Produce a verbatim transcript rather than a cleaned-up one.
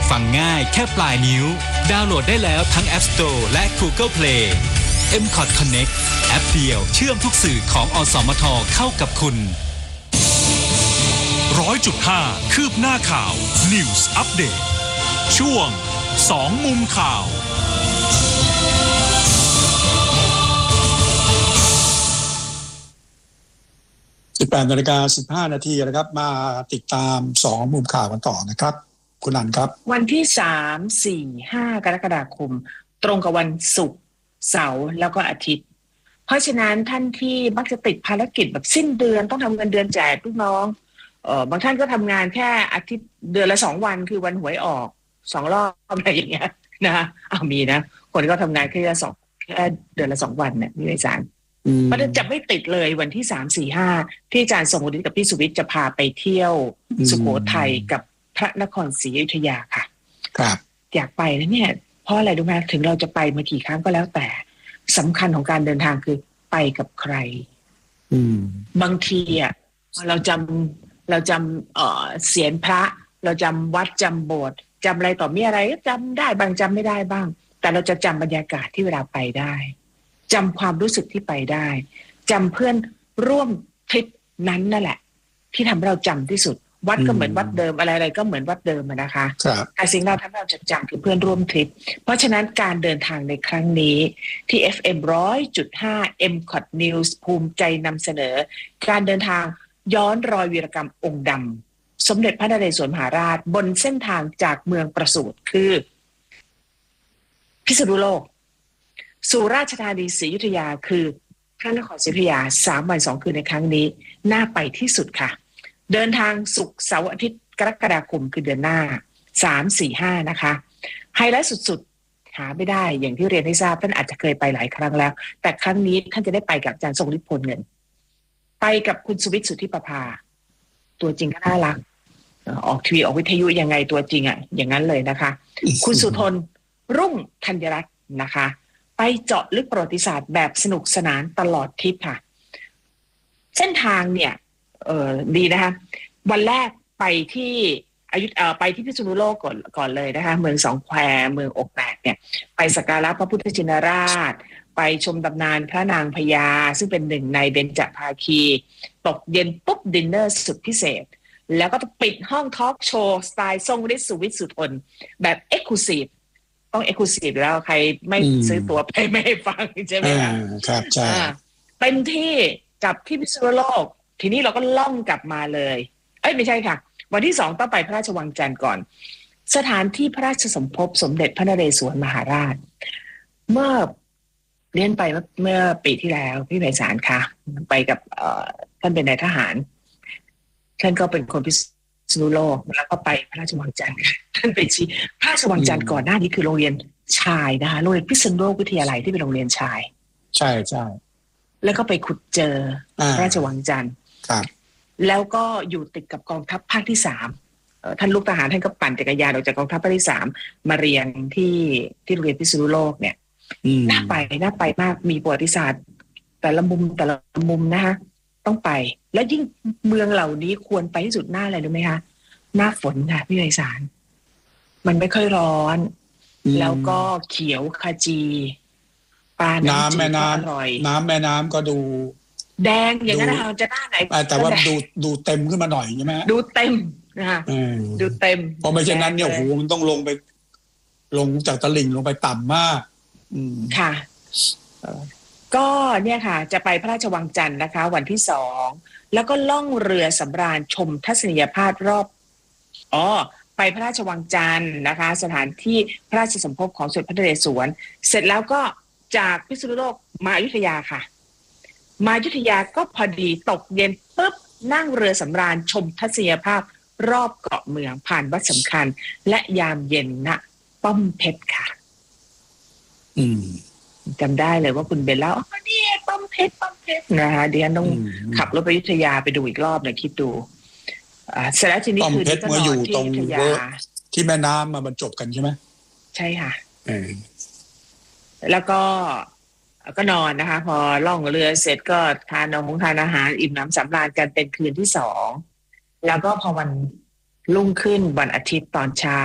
ฟังง่ายแค่ปลายนิ้วดาวน์โหลดได้แล้วทั้ง App Store และ Google Play เอ็ม คอท Connect แอปเดียวเชื่อมทุกสื่อของอสมทเข้ากับคุณร้อยจุดห้าคืบหน้าข่าว News Update ช่วงสองมุมข่าวสิบแปดนาฬิกาสิบห้านาทีนะครับมาติดตามสองมุมข่าวกันต่อนะครับคุณอันครับวันที่สาม สี่ ห้ากรกฎาคมตรงกับวันศุกร์เสาร์แล้วก็อาทิตย์เพราะฉะนั้นท่านที่มักจะติดภารกิจแบบสิ้นเดือนต้องทำเงินเดือนแจกลูกน้องเอ่อบางท่านก็ทำงานแค่อาทิตย์เดือนละสองวันคือวันหวยออกสองรอบอะไรอย่างเงี้ยนะอ้าวมีนะคนก็ทำงานแค่สองแค่เดือนละสองวันเนี่ยนี่อาจารย์มันจะไม่ติดเลยวันที่สาม สี่ ห้าที่อาจารย์ทรงวุฒิกับพี่สุวิทย์จะพาไปเที่ยวสุโขทัยกับพระนครศรีอยุธยาค่ะครับอยากไปแล้วเนี่ยเพราะอะไรรู้ไหมถึงเราจะไปมากี่ครั้งก็แล้วแต่สำคัญของการเดินทางคือไปกับใครบางทีอ่ะเราจำเราจำเอ่อเสียงพระเราจำวัดจำโบสถ์จำอะไรต่อมีอะไรก็จำได้บางจำไม่ได้บ้างแต่เราจะจำบรรยากาศที่เวลาไปได้จำความรู้สึกที่ไปได้จำเพื่อนร่วมทริปนั้นนั่นแหละที่ทำให้เราจำที่สุดวัดก็เหมือนวัดเดิมอะไรๆก็เหมือนวัดเดิมนะคะแต่สิ่งเราทำให้เราจดจำคือเพื่อนร่วมทริปเพราะฉะนั้นการเดินทางในครั้งนี้ที่ เอฟ เอ็ม หนึ่งร้อยจุดห้า เอ็ม คอท News ภูมิใจนำเสนอการเดินทางย้อนรอยวีรกรรมองค์ดำสมเด็จพระนเรศวรมหาราชบนเส้นทางจากเมืองประสูติคือพิษณุโลกสู่ราชธานีศรีอยุธยาคือพระนครศรีอยุธยาสามวันสองคืนในครั้งนี้น่าไปที่สุดค่ะเดินทางศุกร์เสาร์อาทิตย์กรกฎาคมคือเดือนหน้าสาม สี่ ห้านะคะไฮไลท์สุดๆหาไม่ได้อย่างที่เรียนให้ทราบท่านอาจจะเคยไปหลายครั้งแล้วแต่ครั้งนี้ท่านจะได้ไปกับอาจารย์ทรงฤทธิ์พลเงินไปกับคุณสุวิทย์สุทธิประภาตัวจริงก็น่ารักออกทีวีออกวิทยุยังไงตัวจริงอ่ะอย่างนั้นเลยนะคะคุณสุทนรุ่งธัญรัตน์นะคะไปเจาะลึกประวัติศาสตร์แบบสนุกสนานตลอดทริปค่ะเส้นทางเนี่ยเออดีนะคะวันแรกไปที่อยุธเอ่อไปที่พิษณุโลกก่อนก่อนเลยนะคะเมืองสองแควเมืองอกแตกเนี่ยไปสักการะพระพุทธชินราชไปชมตำนานพระนางพญาซึ่งเป็นหนึ่งในเบญจภาคีตกเย็นปุ๊บดินเนอร์สุดพิเศษแล้วก็ปิดห้องทอล์กโชว์สไตล์ทรงฤทธิ์สุวิทย์สุทนแบบเอ็กซ์คลูซีฟต้องเอ็กซ์คลูซีฟแล้วใครไม่ซื้อตั๋วไปไม่ให้ฟังใช่ไหมคะครับใช่เต็มที่กับที่พิษณุโลกทีนี้เราก็ล่องกลับมาเลยเอ้ยไม่ใช่ค่ะวันที่สองต้องไปพระราชวังจันทร์ก่อนสถานที่พระราชสมภพสมเด็จพระนเรศวรมหาราชเมื่อเรียนไปเมื่อปีที่แล้วพี่ไพศาลค่ะไปกับท่านเป็นนายทหารท่านก็เป็นคนพิษณุโลกแล้วก็ไปพระราชวังจันทร์ท่านไปชี้พระราชวังจันทร์ก่อนหน้านี้คือโรงเรียนชายนะคะโรงเรียนพิษณุโลกวิทยาลัยที่เป็นโรงเรียนชายใช่ใช่แล้วก็ไปขุดเจอพระราชวังจันทร์ครับแล้วก็อยู่ติดกับกองทัพภาคที่สามท่านลูกทหารท่านก็ปั่นจักรยานออกจากกองทัพภาคที่สามมาเรียนที่ที่โรงเรียนพิษณุโลกเนี่ยน่าไปน่าไปมากมีประวัติศาสตร์แต่ละมุมแต่ละมุมนะคะต้องไปแล้วยิ่งเมืองเหล่านี้ควรไปที่สุดหน้าอะไรรู้ไหมคะหน้าฝนค่ะพี่ไพศาลมันไม่ค่อยร้อนแล้วก็เขียวขจีปลาน้ำแม่น้ำน้ำแม่น้ำก็ดูแดงอย่างนั้นเราจะหน้าไหนแต่ว่าดูดูเต็มขึ้นมาหน่อยใช่ไหมดูเต็มนะคะดูเต็มเพราะไม่เช่นนั้นเนี่ยโหมันต้องลงไปลงจากตลิ่งลงไปต่ำมากค่ะก็เนี่ยค่ะจะไปพระราชวังจันทร์นะคะวันที่สองแล้วก็ล่องเรือสำราญชมทัศนียภาพรอบอ๋อไปพระราชวังจันทร์นะคะสถานที่พระราชสมภพของสมเด็จพระนเรศวรเสร็จแล้วก็จากพิษณุโลกมาอยุธยาค่ะมาอยุธยาก็พอดีตกเย็นปุ๊บนั่งเรือสำราญชมทัศนียภาพรอบเกาะเมืองผ่านวัดสำคัญและยามเย็นณป้อมเพชรค่ะอืมจำได้เลยว่าคุณเบลเล่าอ๋อนี่ป้อมเพชรป้อมเพชรนะคะเดี๋ยวต้องขับรถไปอยุธยาไปดูอีกรอบหน่อยคิดดูอ่าเสร็จแล้วทีนี้คือที่ก็อยู่ตรงที่แม่น้ำมาบรรจบกันใช่ไหมใช่ค่ะแล้วก็ก็นอนนะคะพอล่องเรือเสร็จก็ทานนมทานอาหารอิ่มน้ำสำราญกันเป็นคืนที่สองแล้วก็พอวันรุ่งขึ้นวันอาทิตย์ตอนเช้า